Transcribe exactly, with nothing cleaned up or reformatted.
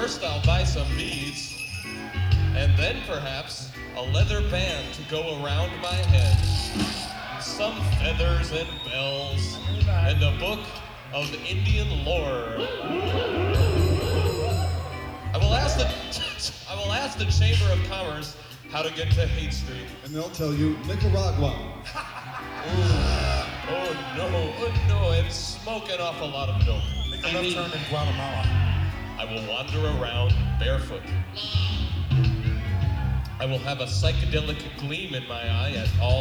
First, I'll buy some beads, and then perhaps a leather band to go around my head, some feathers and bells, and a book of Indian lore. I will ask the I will ask the Chamber of Commerce how to get to Haight Street. And they'll tell you Nicaragua. Oh, oh no, oh no, and smoke an awful lot of dope. Make a left turn in Guatemala. I will wander around barefoot. I will have a psychedelic gleam in my eye at all